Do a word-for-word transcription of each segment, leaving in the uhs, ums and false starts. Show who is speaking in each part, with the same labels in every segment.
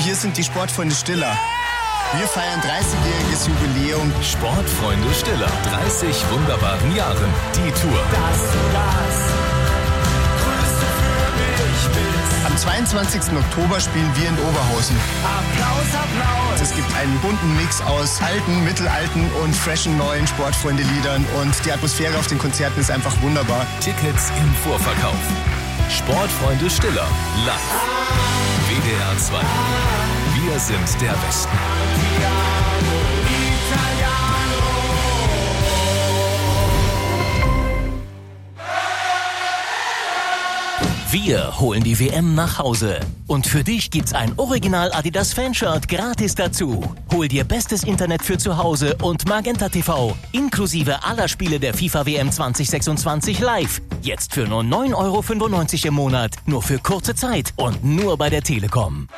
Speaker 1: hier sind die Sportfreunde Stiller. Wir feiern dreißigjähriges Jubiläum.
Speaker 2: Sportfreunde Stiller, dreißig wunderbaren Jahren. Die Tour.
Speaker 3: Dass du das Größte für mich bist.
Speaker 1: Am zweiundzwanzigsten Oktober spielen wir in Oberhausen.
Speaker 3: Applaus, Applaus.
Speaker 1: Es gibt einen bunten Mix aus alten, mittelalten und freshen neuen Sportfreunde-Liedern. Und die Atmosphäre auf den Konzerten ist einfach wunderbar.
Speaker 2: Tickets im Vorverkauf. Sportfreunde Stiller, live. W D R zwei. Wir sind der Westen. Wir holen die W M nach Hause. Und für dich gibt's ein Original Adidas Fanshirt gratis dazu. Hol dir bestes Internet für zu Hause und Magenta T V. Inklusive aller Spiele der FIFA W M zwanzig sechsundzwanzig live. Jetzt für nur neun Euro fünfundneunzig im Monat. Nur für kurze Zeit und nur bei der Telekom.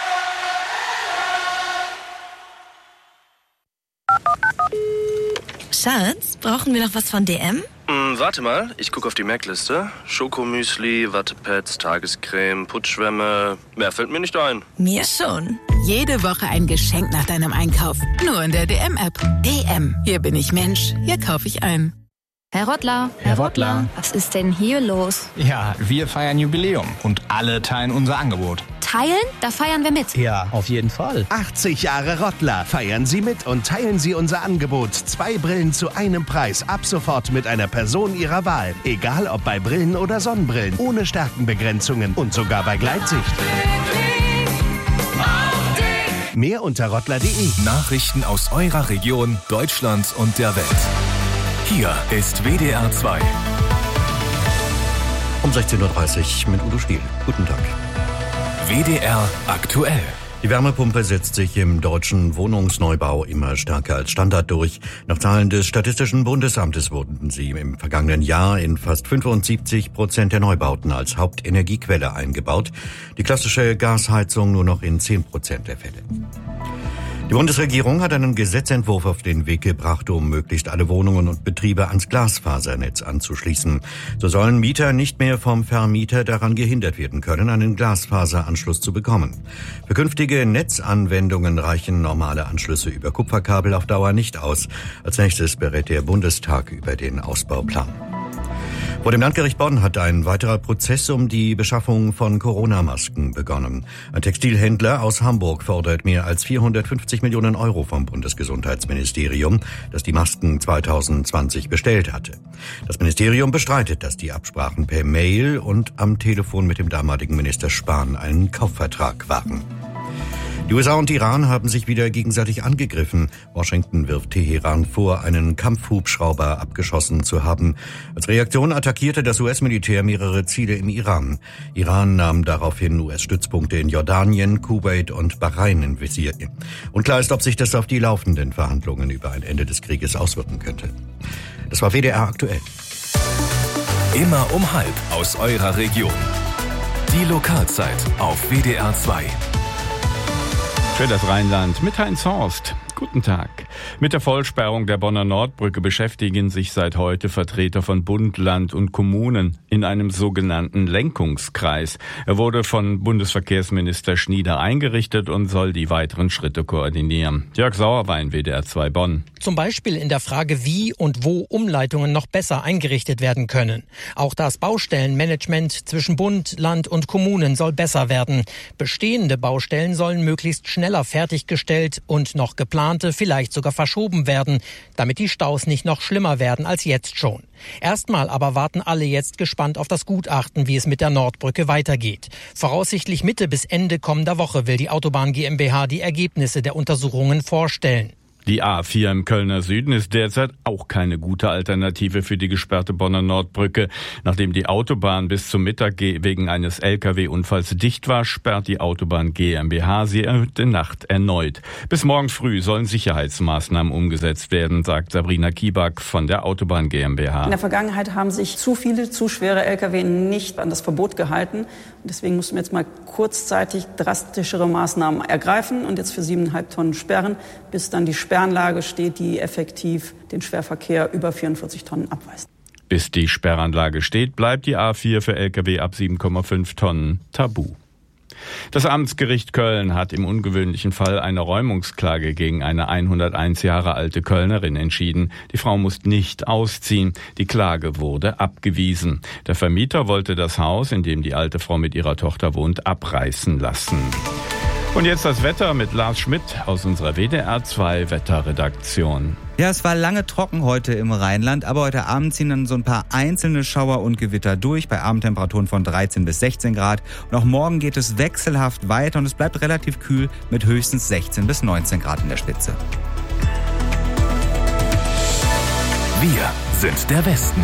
Speaker 4: Schatz, brauchen wir noch was von D M?
Speaker 5: Mm, warte mal, ich gucke auf die Merkliste. Schokomüsli, Wattepads, Tagescreme, Putzschwämme. Mehr fällt mir nicht ein.
Speaker 4: Mir schon.
Speaker 6: Jede Woche ein Geschenk nach deinem Einkauf. Nur in der D M-App. D M. Hier bin ich Mensch. Hier kaufe ich ein.
Speaker 7: Herr Rottler.
Speaker 8: Herr Rottler.
Speaker 7: Was ist denn hier los?
Speaker 8: Ja, wir feiern Jubiläum und alle teilen unser Angebot.
Speaker 7: Teilen? Da feiern wir mit.
Speaker 8: Ja, auf jeden Fall.
Speaker 9: achtzig Jahre Rottler. Feiern Sie mit und teilen Sie unser Angebot. Zwei Brillen zu einem Preis. Ab sofort mit einer Person Ihrer Wahl. Egal ob bei Brillen oder Sonnenbrillen. Ohne Stärkenbegrenzungen und sogar bei Gleitsicht. Mehr unter rottler punkt de.
Speaker 2: Nachrichten aus eurer Region, Deutschland und der Welt. Hier ist W D R zwei.
Speaker 10: Um sechzehn Uhr dreißig mit Udo Stiel. Guten Tag.
Speaker 2: W D R aktuell.
Speaker 10: Die Wärmepumpe setzt sich im deutschen Wohnungsneubau immer stärker als Standard durch. Nach Zahlen des Statistischen Bundesamtes wurden sie im vergangenen Jahr in fast fünfundsiebzig Prozent der Neubauten als Hauptenergiequelle eingebaut. Die klassische Gasheizung nur noch in zehn Prozent der Fälle. Die Bundesregierung hat einen Gesetzentwurf auf den Weg gebracht, um möglichst alle Wohnungen und Betriebe ans Glasfasernetz anzuschließen. So sollen Mieter nicht mehr vom Vermieter daran gehindert werden können, einen Glasfaseranschluss zu bekommen. Für künftige Netzanwendungen reichen normale Anschlüsse über Kupferkabel auf Dauer nicht aus. Als nächstes berät der Bundestag über den Ausbauplan. Vor dem Landgericht Bonn hat ein weiterer Prozess um die Beschaffung von Corona-Masken begonnen. Ein Textilhändler aus Hamburg fordert mehr als vierhundertfünfzig Millionen Euro vom Bundesgesundheitsministerium, das die Masken zweitausendzwanzig bestellt hatte. Das Ministerium bestreitet, dass die Absprachen per Mail und am Telefon mit dem damaligen Minister Spahn ein Kaufvertrag waren. Die U S A und Iran haben sich wieder gegenseitig angegriffen. Washington wirft Teheran vor, einen Kampfhubschrauber abgeschossen zu haben. Als Reaktion attackierte das U S-Militär mehrere Ziele im Iran. Iran nahm daraufhin U S-Stützpunkte in Jordanien, Kuwait und Bahrain in Visier. Unklar ist, ob sich das auf die laufenden Verhandlungen über ein Ende des Krieges auswirken könnte. Das war W D R aktuell.
Speaker 2: Immer um halb aus eurer Region. Die Lokalzeit auf W D R zwei.
Speaker 11: Für das Rheinland mit Heinz Horst. Guten Tag. Mit der Vollsperrung der Bonner Nordbrücke beschäftigen sich seit heute Vertreter von Bund, Land und Kommunen in einem sogenannten Lenkungskreis. Er wurde von Bundesverkehrsminister Schnieder eingerichtet und soll die weiteren Schritte koordinieren. Jörg Sauerwein, W D R zwei Bonn.
Speaker 12: Zum Beispiel in der Frage, wie und wo Umleitungen noch besser eingerichtet werden können. Auch das Baustellenmanagement zwischen Bund, Land und Kommunen soll besser werden. Bestehende Baustellen sollen möglichst schneller fertiggestellt und noch geplant vielleicht sogar verschoben werden, damit die Staus nicht noch schlimmer werden als jetzt schon. Erstmal aber warten alle jetzt gespannt auf das Gutachten, wie es mit der Nordbrücke weitergeht. Voraussichtlich Mitte bis Ende kommender Woche will die Autobahn GmbH die Ergebnisse der Untersuchungen vorstellen.
Speaker 11: Die A vier im Kölner Süden ist derzeit auch keine gute Alternative für die gesperrte Bonner Nordbrücke. Nachdem die Autobahn bis zum Mittag wegen eines L K W-Unfalls dicht war, sperrt die Autobahn GmbH sie heute Nacht erneut. Bis morgen früh sollen Sicherheitsmaßnahmen umgesetzt werden, sagt Sabrina Kieback von der Autobahn GmbH.
Speaker 13: In der Vergangenheit haben sich zu viele, zu schwere L K W nicht an das Verbot gehalten. Und deswegen mussten wir jetzt mal kurzzeitig drastischere Maßnahmen ergreifen und jetzt für siebeneinhalb Tonnen sperren, bis dann die Sperre Sperranlage steht, die effektiv den Schwerverkehr über vierundvierzig Tonnen abweist.
Speaker 11: Bis die Sperranlage steht, bleibt die A vier für L K W ab sieben Komma fünf Tonnen tabu. Das Amtsgericht Köln hat im ungewöhnlichen Fall eine Räumungsklage gegen eine hunderteins Jahre alte Kölnerin entschieden. Die Frau muss nicht ausziehen. Die Klage wurde abgewiesen. Der Vermieter wollte das Haus, in dem die alte Frau mit ihrer Tochter wohnt, abreißen lassen. Und jetzt das Wetter mit Lars Schmidt aus unserer W D R zwei Wetterredaktion.
Speaker 14: Ja, es war lange trocken heute im Rheinland, aber heute Abend ziehen dann so ein paar einzelne Schauer und Gewitter durch, bei Abendtemperaturen von dreizehn bis sechzehn Grad. Und auch morgen geht es wechselhaft weiter und es bleibt relativ kühl mit höchstens sechzehn bis neunzehn Grad in der Spitze.
Speaker 2: Wir sind der Westen.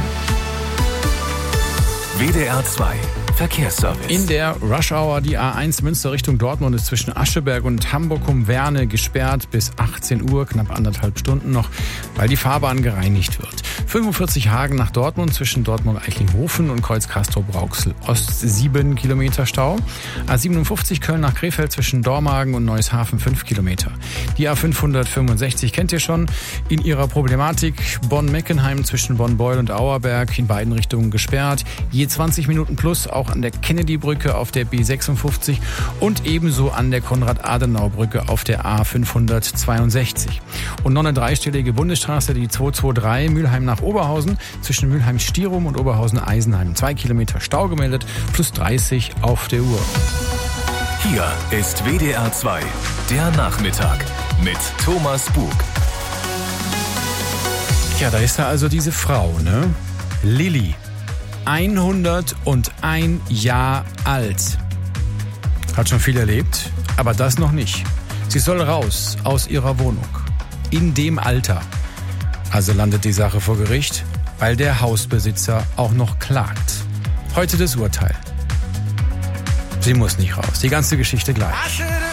Speaker 2: W D R zwei Verkehrsservice.
Speaker 15: In der Rush Hour die A eins Münster Richtung Dortmund ist zwischen Ascheberg und Hamburg-um-Werne gesperrt bis achtzehn Uhr, knapp anderthalb Stunden noch, weil die Fahrbahn gereinigt wird. fünfundvierzig Hagen nach Dortmund zwischen Dortmund-Eichlinghofen und Kreuz-Castrop-Rauxel Ost sieben Kilometer Stau. A siebenundfünfzig Köln nach Krefeld zwischen Dormagen und Neueshafen fünf Kilometer. Die A fünfhundertfünfundsechzig kennt ihr schon. In ihrer Problematik Bonn-Meckenheim zwischen Bonn-Beul und Auerberg in beiden Richtungen gesperrt. Je zwanzig Minuten plus auch an der Kennedy-Brücke auf der B sechsundfünfzig und ebenso an der Konrad-Adenauer-Brücke auf der A fünfhundertzweiundsechzig. Und noch eine dreistellige Bundesstraße, die zweihundertdreiundzwanzig Mülheim nach Oberhausen, zwischen Mülheim-Stierum und Oberhausen-Eisenheim. Zwei Kilometer Stau gemeldet, plus dreißig auf der Uhr.
Speaker 2: Hier ist W D R zwei, der Nachmittag mit Thomas Bug.
Speaker 15: Ja, da ist da also diese Frau, ne? Lilly. hunderteins Jahre alt. Hat schon viel erlebt, aber das noch nicht. Sie soll raus aus ihrer Wohnung. In dem Alter. Also landet die Sache vor Gericht, weil der Hausbesitzer auch noch klagt. Heute das Urteil. Sie muss nicht raus. Die ganze Geschichte gleich.